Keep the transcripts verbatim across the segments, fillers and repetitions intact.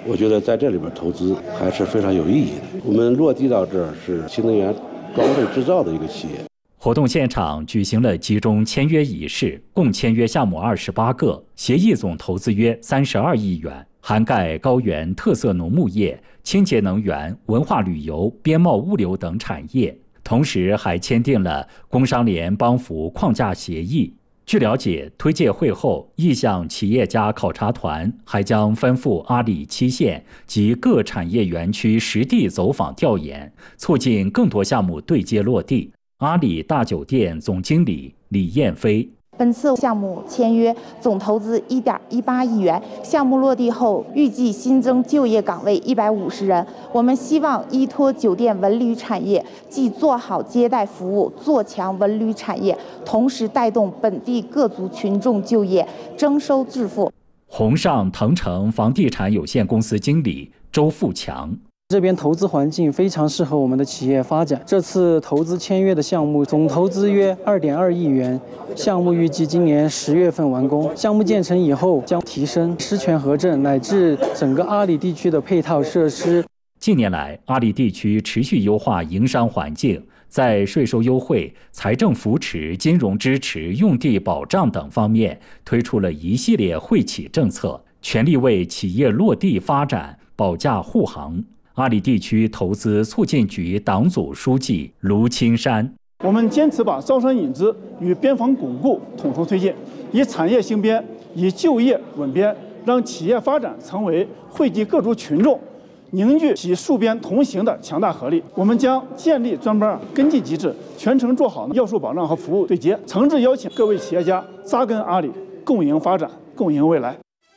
我觉得在这里边投资还是非常有意义的。我们落地到这儿是新能源装备制造的一个企业。 活动现场举行了集中签约仪式，共签约项目二十八个，协议总投资约三十二亿元，涵盖高原特色农牧业、清洁能源、文化旅游、边贸物流等产业。同时还签订了工商联帮扶框架协议。据了解，推介会后，意向企业家考察团还将吩咐阿里七县及各产业园区实地走访调研，促进更多项目对接落地。阿里大酒店总经理李艳飞。 本次项目签约总投资一点一八亿元，项目落地后预计新增就业岗位一百五十人。我们希望依托酒店文旅产业，既做好接待服务，做强文旅产业，同时带动本地各族群众就业，征收致富。 宏上腾城房地产有限公司经理周富强。 这边投资环境非常适合我们的企业发展。这次投资签约的项目总投资约二点二亿元，项目预计今年十月份完工。项目建成以后，将提升施权核证乃至整个阿里地区的配套设施。 近年来，阿里地区持续优化营商环境，在税收优惠、财政扶持、金融支持、用地保障等方面推出了一系列惠企政策，全力为企业落地发展保驾护航。阿里地区投资促进局党组书记卢青山： 我们坚持把招商引资与边防巩固统筹推进，以产业兴边，以就业稳边，让企业发展成为惠及各族群众、凝聚其戍边同行的强大合力。我们将建立专班跟进机制，全程做好要素保障和服务对接，诚挚邀请各位企业家扎根阿里，共赢发展，共赢未来。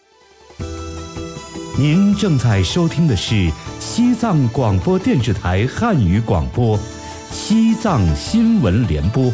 您正在收听的是西藏广播电视台汉语广播，西藏新闻联播。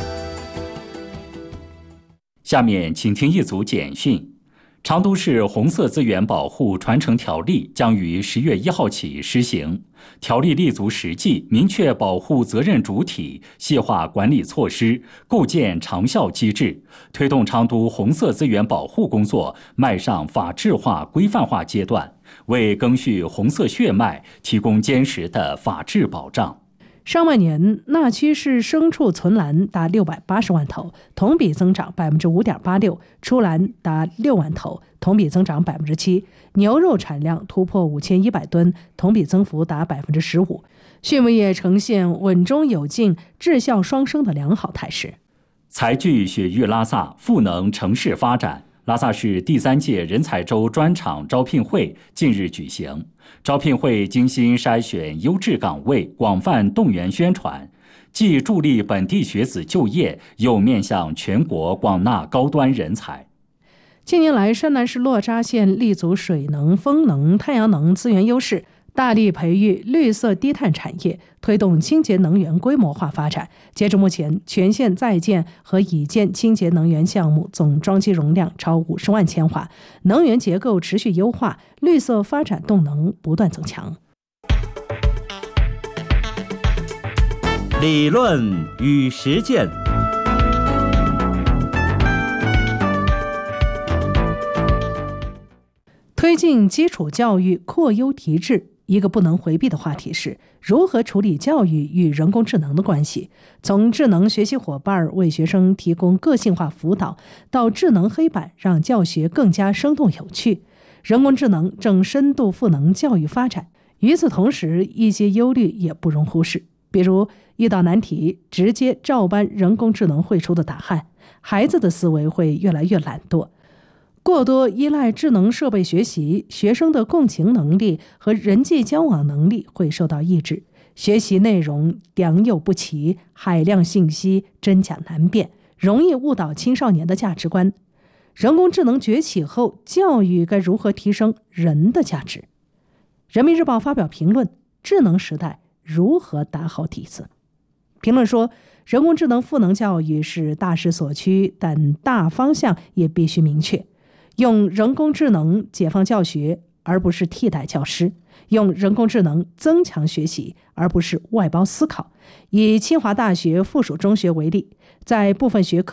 下面请听一组简讯。长都市红色资源保护传承条例将于十月一号起施行。条例立足实际，明确保护责任主体，细化管理措施，构建长效机制，推动成都红色资源保护工作迈上法治化、规范化阶段，为赓续红色血脉提供坚实的法治保障。 上半年，纳区市牲畜存栏达六百八十万头，同比增长百分之五点八六；出栏达六万头，同比增长百分之七。牛肉产量突破五千一百吨，同比增幅达百分之十五。畜牧业呈现稳中有进、质效双升的良好态势。 财聚雪域拉萨，赋能城市发展。拉萨市第三届人才周专场招聘会近日举行，招聘会精心筛选优质岗位，广泛动员宣传，既助力本地学子就业，又面向全国广纳高端人才。 近年来，山南市洛扎县立足水能、风能、太阳能资源优势，大力培育绿色低碳产业，推动清洁能源规模化发展。截至目前，全县在建和已建清洁能源项目总装机容量超五十万千瓦，能源结构持续优化，绿色发展动能不断增强。 理论与实践。 推进基础教育扩优提质，一个不能回避的话题是如何处理教育与人工智能的关系。从智能学习伙伴为学生提供个性化辅导，到智能黑板让教学更加生动有趣，人工智能正深度赋能教育发展。与此同时，一些忧虑也不容忽视，比如遇到难题直接照搬人工智能绘出的答案，孩子的思维会越来越懒惰。过多依赖智能设备学习，学生的共情能力和人际交往能力会受到抑制，学习内容良莠不齐，海量信息真假难辨，容易误导青少年的价值观。人工智能崛起后，教育该如何提升人的价值？人民日报发表评论：智能时代如何打好底子？评论说，人工智能赋能教育是大势所趋，但大方向也必须明确。用人工智能解放教学，而不是替代教师；用人工智能增强学习，而不是外包思考。以清华大学附属中学为例，在部分学科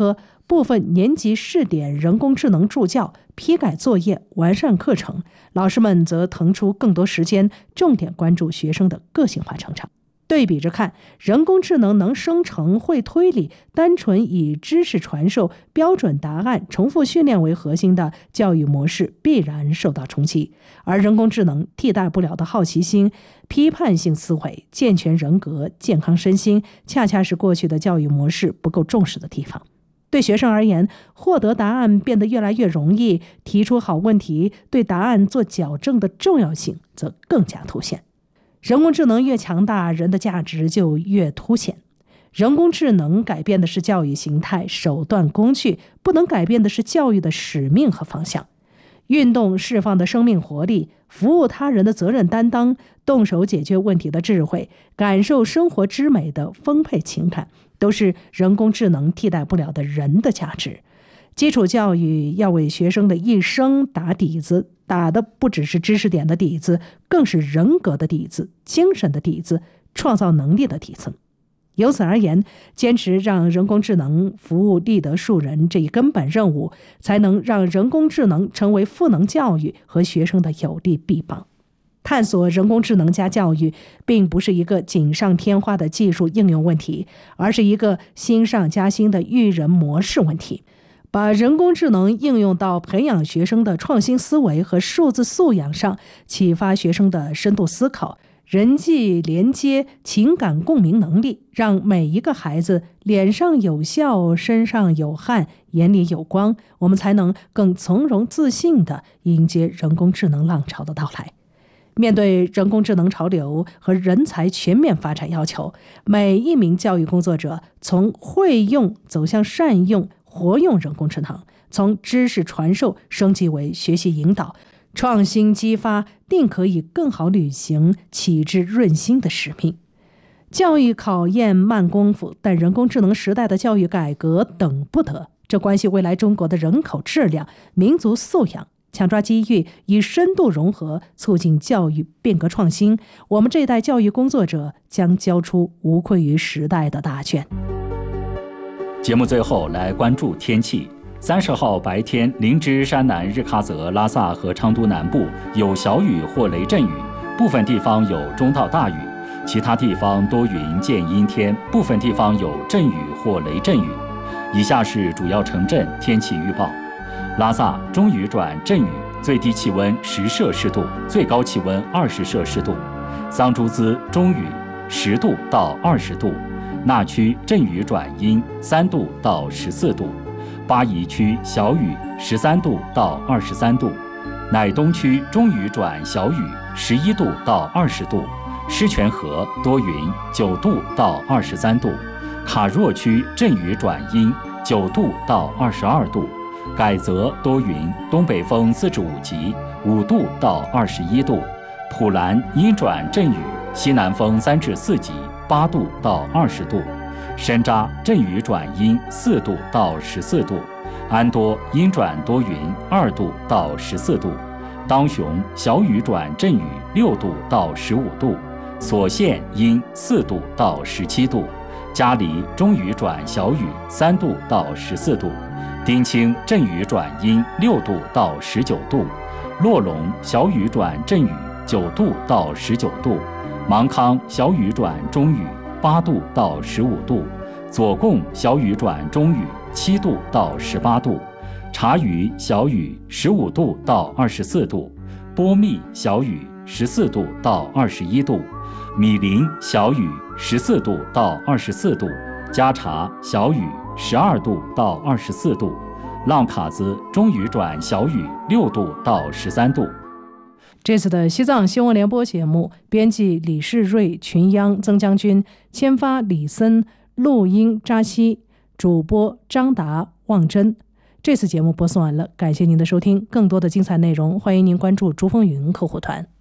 部分年级试点人工智能助教，批改作业，完善课程，老师们则腾出更多时间，重点关注学生的个性化成长。对比着看，人工智能能生成、会推理，单纯以知识传授、标准答案、重复训练为核心的教育模式必然受到冲击，而人工智能替代不了的好奇心、批判性思维、健全人格、健康身心，恰恰是过去的教育模式不够重视的地方。对学生而言，获得答案变得越来越容易，提出好问题、对答案做矫正的重要性则更加凸显。人工智能越强大，人的价值就越凸显。人工智能改变的是教育形态、手段、工具，不能改变的是教育的使命和方向。运动释放的生命活力，服务他人的责任担当，动手解决问题的智慧，感受生活之美的丰沛情感，都是人工智能替代不了的人的价值。基础教育要为学生的一生打底子，打的不只是知识点的底子，更是人格的底子、精神的底子、创造能力的底层。由此而言，坚持让人工智能服务立德树人这一根本任务，才能让人工智能成为赋能教育和学生的有力臂膀。探索人工智能加教育，并不是一个锦上添花的技术应用问题，而是一个新上加新的育人模式问题。把人工智能应用到培养学生的创新思维和数字素养上，启发学生的深度思考、人际连接、情感共鸣能力，让每一个孩子脸上有笑、身上有汗、眼里有光，我们才能更从容自信地迎接人工智能浪潮的到来。面对人工智能潮流和人才全面发展要求，每一名教育工作者从会用走向善用、活用人工智能，从知识传授升级为学习引导，创新激发，定可以更好履行启智润心的使命。教育考验慢功夫，但人工智能时代的教育改革等不得，这关系未来中国的人口质量、民族素养。抢抓机遇，以深度融合促进教育变革创新，我们这一代教育工作者将交出无愧于时代的大卷。 节目最后来关注天气。三十号白天，林芝、山南、日喀则、拉萨和昌都南部有小雨或雷阵雨，部分地方有中到大雨，其他地方多云见阴天，部分地方有阵雨或雷阵雨。以下是主要城镇天气预报。拉萨中雨转阵雨，最低气温十摄氏度，最高气温二十摄氏度。桑珠孜中雨十度到二十度，那区阵雨转阴三度到十四度，巴宜区小雨十三度到二十三度，乃东区中雨转小雨十一度到二十度，狮泉河多云九度到二十三度，卡若区阵雨转阴九度到二十二度。改则多云，东北风四至五级，五度到二十一度；普兰阴转阵雨，西南风三至四级，八度到二十度；山楂阵雨转阴，四度到十四度；安多阴转多云，二度到十四度；当雄小雨转阵雨，六度到十五度；所县阴四度到十七度；嘉黎中雨转小雨，三度到十四度。丁清阵雨转阴，六度到十九度；洛龙小雨转阵雨，九度到十九度；芒康小雨转中雨，八度到十五度；左贡小雨转中雨，七度到十八度；察隅小雨，十五度到二十四度；波密小雨，十四度到二十一度；米林小雨，十四度到二十四度；加察小雨，十二度到二十四度；浪卡兹中雨转小雨，六度到十三度。 这次的西藏新闻联播节目，编辑李世瑞、群央、曾将军，签发李森，录音扎西，主播张达、望真。这次节目播送完了，感谢您的收听。更多的精彩内容，欢迎您关注竹风云客户团。